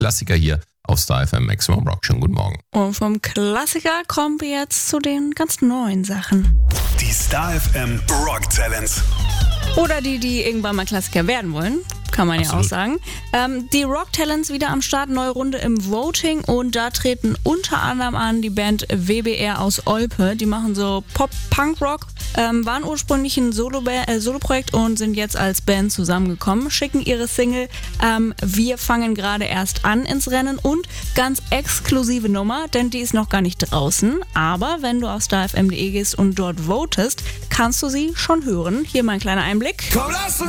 Klassiker hier auf Star FM Maximum Rock. Schönen guten Morgen. Und vom Klassiker kommen wir jetzt zu den ganz neuen Sachen. Die Star FM Rock Talents. Oder die irgendwann mal Klassiker werden wollen. Kann man ja auch sagen. Die Rock Talents wieder am Start, neue Runde im Voting und da treten unter anderem an die Band WBR aus Olpe. Die machen so Pop-Punk-Rock, waren ursprünglich ein Soloprojekt und sind jetzt als Band zusammengekommen, schicken ihre Single Wir fangen gerade erst an ins Rennen und ganz exklusive Nummer, denn die ist noch gar nicht draußen, aber wenn du auf starfm.de gehst und dort votest, kannst du sie schon hören. Hier mal ein kleiner Einblick. Komm, lass uns